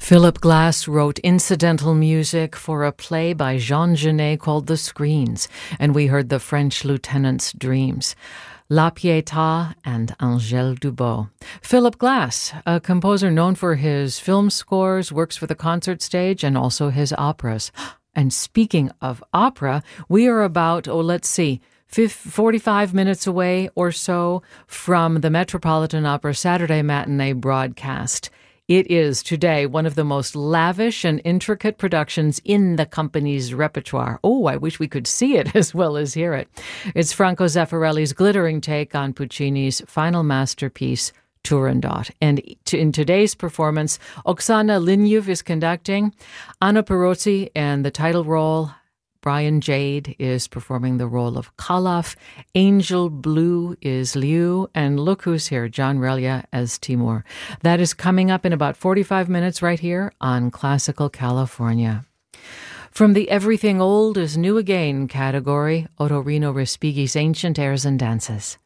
Philip Glass wrote incidental music for a play by Jean Genet called The Screens, and we heard The French Lieutenant's Dreams. La Pietà and Angèle Dubos. Philip Glass, a composer known for his film scores, works for the concert stage, and also his operas. And speaking of opera, we are about, 45 minutes away or so from the Metropolitan Opera Saturday matinee broadcast. It is today one of the most lavish and intricate productions in the company's repertoire. Oh, I wish we could see it as well as hear it. It's Franco Zeffirelli's glittering take on Puccini's final masterpiece, Turandot. And in today's performance, Oksana Linev is conducting, Anna Perozzi in the title role, Brian Jade is performing the role of Khalaf, Angel Blue is Liu, and look who's here, John Relia as Timur. That is coming up in about 45 minutes right here on Classical California. From the Everything Old is New Again category, Otorino Respighi's Ancient Airs and Dances.